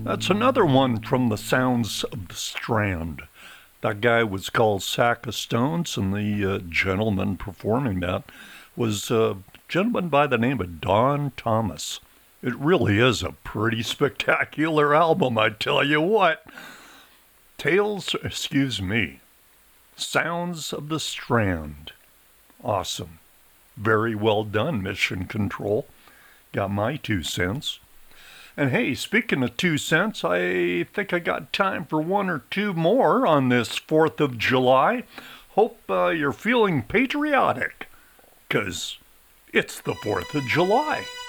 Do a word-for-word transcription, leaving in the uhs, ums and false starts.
That's another one from the Sounds of the Strand. That guy was called Sack of Stones, and the uh, gentleman performing that was a gentleman by the name of Don Thomas. It really is a pretty spectacular album, I tell you what. Tales, excuse me, Sounds of the Strand. Awesome. Very well done, Mission Control. Got my two cents. And hey, speaking of two cents, I think I got time for one or two more on this fourth of July. Hope uh, you're feeling patriotic, 'cause it's the fourth of July.